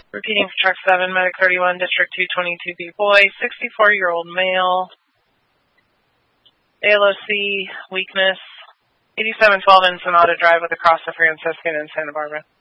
Repeating for truck 7, Medic 31, District 222B boy, 64-year-old male, ALOC, weakness, 8712 in Sonata Drive with a cross of Franciscan in Santa Barbara.